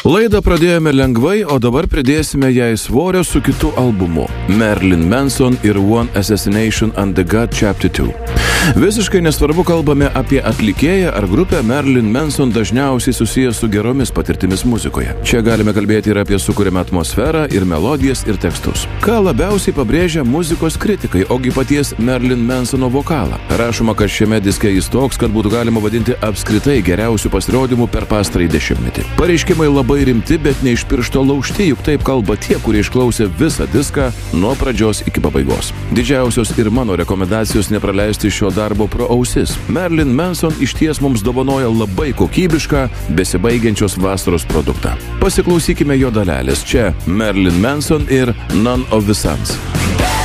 Laidą pradėjome lengvai, o dabar pridėsime jai svorio su kitu albumu Marilyn Manson ir One Assassination Under God Chapter 2. Visiškai nesvarbu kalbame apie atlikėją ar grupę, Marilyn Manson dažniausiai susijęs su geromis patirtimis muzikoje. Čia galime kalbėti ir apie sukuriamą atmosferą, ir melodijas, ir tekstus. Ką labiausiai pabrėžia muzikos kritikai, ogi paties Marilyn Mansono vokalą. Rašoma, kad šiame diske jis toks, kad būtų galima vadinti apskritai geriausių pasirodymų per pastarąjį dešimtmetį. Pareiškimai labai rimti, bet ne iš piršto laužti, juk taip kalba tie, kurie išklausė visą diską nuo pradžios iki pabaigos. Didžiausios ir mano rekomendacijos nepraleisti šio darbo pro ausis. Marilyn Manson išties mums dovanoja labai kokybišką, besibaigiančios vasaros produktą. Pasiklausykime jo dalelės. Čia Marilyn Manson ir None of the Sons.